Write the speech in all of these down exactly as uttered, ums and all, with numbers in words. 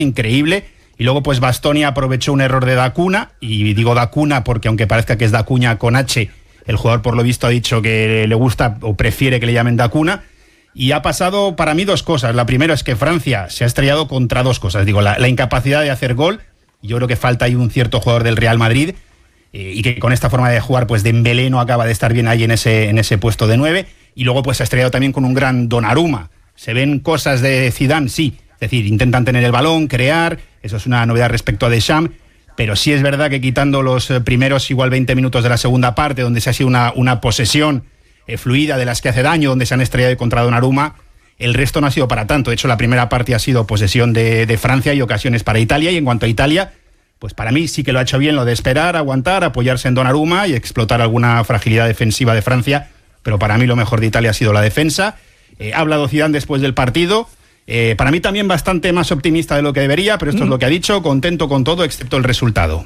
increíble. Y luego pues Bastoni aprovechó un error de Da Cunha, y digo Da Cunha porque aunque parezca que es Da Cunha con H, el jugador por lo visto ha dicho que le gusta o prefiere que le llamen Da Cunha. Y ha pasado para mí dos cosas. La primera es que Francia se ha estrellado contra dos cosas. Digo, la, la incapacidad de hacer gol. Yo creo que falta ahí un cierto jugador del Real Madrid eh, y que con esta forma de jugar pues Dembélé no acaba de estar bien ahí en ese, en ese puesto de nueve. Y luego pues se ha estrellado también con un gran Donnarumma. Se ven cosas de Zidane, sí. Es decir, intentan tener el balón, crear. Eso es una novedad respecto a Deschamps. Pero sí es verdad que quitando los primeros igual veinte minutos de la segunda parte, donde se ha sido una, una posesión eh, fluida de las que hace daño, donde se han estrellado contra Donnarumma, el resto no ha sido para tanto. De hecho, la primera parte ha sido posesión de, de Francia y ocasiones para Italia. Y en cuanto a Italia, pues para mí sí que lo ha hecho bien lo de esperar, aguantar, apoyarse en Donnarumma y explotar alguna fragilidad defensiva de Francia. Pero para mí lo mejor de Italia ha sido la defensa. Eh, ha hablado Zidane después del partido. Eh, para mí también bastante más optimista de lo que debería, pero esto mm. es lo que ha dicho, contento con todo excepto el resultado.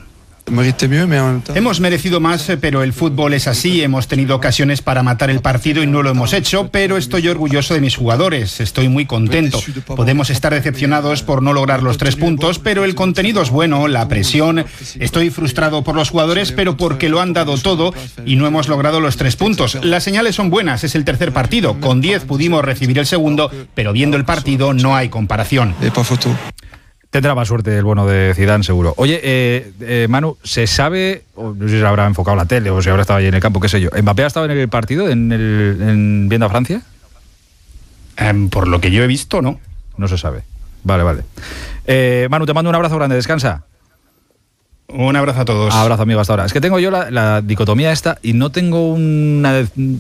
Hemos merecido más, pero el fútbol es así, hemos tenido ocasiones para matar el partido y no lo hemos hecho, pero estoy orgulloso de mis jugadores, estoy muy contento. Podemos estar decepcionados por no lograr los tres puntos, pero el contenido es bueno, la presión, estoy frustrado por los jugadores, pero porque lo han dado todo y no hemos logrado los tres puntos. Las señales son buenas, es el tercer partido, con diez pudimos recibir el segundo, pero viendo el partido no hay comparación. Tendrá más suerte el bueno de Zidane, seguro. Oye, eh, eh, Manu, ¿se sabe, o no sé si se habrá enfocado la tele o si habrá estado allí en el campo, qué sé yo, ¿Mbappé ha estado en el partido, en el, en, viendo a Francia? Um, por lo que yo he visto, no. No se sabe. Vale, vale. Eh, Manu, te mando un abrazo grande, descansa. Un abrazo a todos. Abrazo, amigo, hasta ahora. Es que tengo yo la, la dicotomía esta y no tengo una...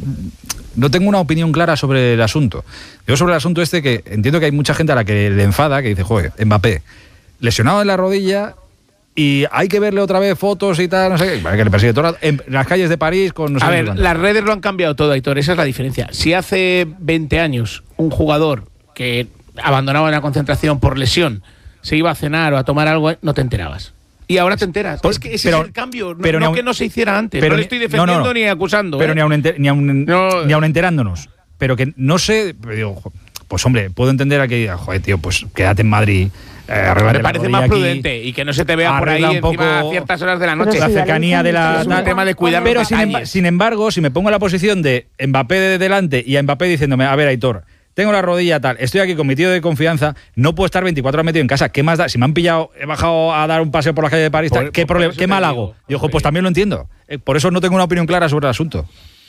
No tengo una opinión clara sobre el asunto. Yo sobre el asunto este que entiendo que hay mucha gente a la que le enfada, que dice, joder, Mbappé, lesionado en la rodilla y hay que verle otra vez fotos y tal, no sé qué, que le persigue todo en las calles de París con... No sé a ver, cuánto. Las redes lo han cambiado todo, Aitor, esa es la diferencia. Si hace veinte años un jugador que abandonaba la concentración por lesión se iba a cenar o a tomar algo, no te enterabas. Y ahora te enteras. Pues, es que ese pero, es el cambio. No, pero no aun, que no se hiciera antes. Pero no le estoy defendiendo no, no, no. ni acusando. Pero ¿eh? ni, aun enter, ni, aun, no. ni aun enterándonos. Pero que no sé... Digo, pues hombre, puedo entender a que diga, joder, tío, pues quédate en Madrid. Eh, Me parece más prudente aquí, y que no se te vea por ahí un poco a ciertas horas de la noche. La cercanía de la... Es un tema de cuidar. Pero sin, sin embargo, si me pongo en la posición de Mbappé de delante y a Mbappé diciéndome, a ver, Aitor, tengo la rodilla tal, estoy aquí con mi tío de confianza, no puedo estar veinticuatro horas metido en casa. ¿Qué más da? Si me han pillado, he bajado a dar un paseo por la calle de París, por, ¿qué, por, por ¿qué mal hago? Y ojo, pues también lo entiendo. Por eso no tengo una opinión clara sobre el asunto.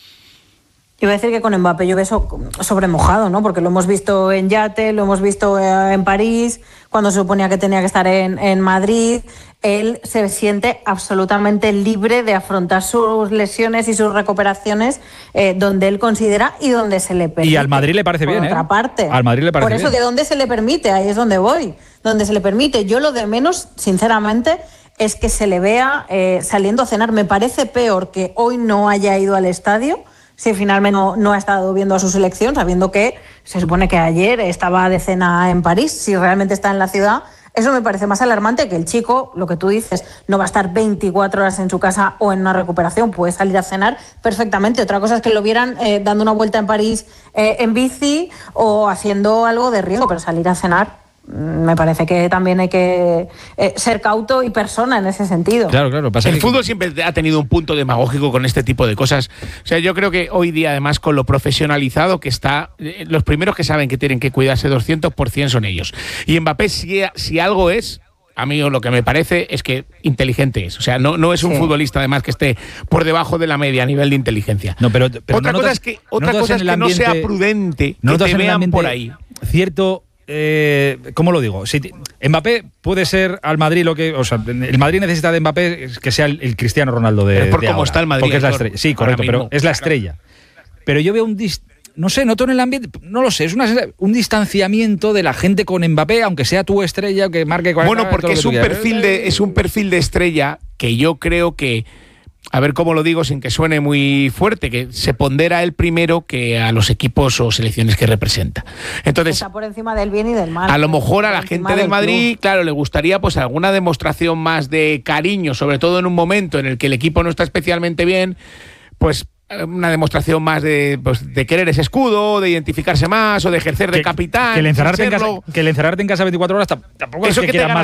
Iba a decir que con Mbappé llueve sobre mojado, ¿no? Porque lo hemos visto en Yate, lo hemos visto en París, cuando se suponía que tenía que estar en, en Madrid. Él se siente absolutamente libre de afrontar sus lesiones y sus recuperaciones eh, donde él considera y donde se le permite. Y al Madrid le parece por bien, otra ¿eh? parte. Al Madrid le parece bien. Por eso, bien. ¿de dónde se le permite? Ahí es donde voy. Donde se le permite. Yo lo de menos, sinceramente, es que se le vea eh, saliendo a cenar. Me parece peor que hoy no haya ido al estadio, si finalmente no, no ha estado viendo a su selección, sabiendo que se supone que ayer estaba de cena en París, si realmente está en la ciudad. Eso me parece más alarmante que el chico, lo que tú dices, no va a estar veinticuatro horas en su casa o en una recuperación, puede salir a cenar perfectamente. Otra cosa es que lo vieran eh, dando una vuelta en París eh, en bici o haciendo algo de riesgo, pero salir a cenar... Me parece que también hay que eh, ser cauto y persona en ese sentido. Claro, claro. Pasa el que... fútbol siempre ha tenido un punto demagógico con este tipo de cosas. O sea, yo creo que hoy día, además, con lo profesionalizado que está, eh, los primeros que saben que tienen que cuidarse doscientos por ciento son ellos. Y Mbappé, si, si algo es... A mí lo que me parece es que inteligente es. O sea, no, no es un sí. futbolista, además, que esté por debajo de la media a nivel de inteligencia. No, pero, pero otra no cosa notas, es que, otra no cosa es que ambiente, no sea prudente, no que te vean por ahí. Cierto... Eh, ¿Cómo lo digo? Si Mbappé puede ser al Madrid lo que... O sea, el Madrid necesita de Mbappé que sea el, el Cristiano Ronaldo de, pero por de cómo ahora, está el Madrid. Porque es la estrella. Sí, correcto, pero es la estrella. Pero yo veo un... Dis, no sé, noto en el ambiente... No lo sé, es una, un distanciamiento de la gente con Mbappé, aunque sea tu estrella, que marque... Bueno, porque es un, perfil de, es un perfil de estrella que yo creo que... A ver cómo lo digo sin que suene muy fuerte, que se pondera él primero que a los equipos o selecciones que representa. Entonces, está por encima del bien y del mal. A lo mejor a la gente del Madrid, club. claro, le gustaría pues alguna demostración más de cariño, sobre todo en un momento en el que el equipo no está especialmente bien, pues una demostración más de, pues, de querer ese escudo, de identificarse más o de ejercer de que, capitán. Que el, encerrarte en casa, que el encerrarte en casa veinticuatro horas tampoco Eso es que, que quiera más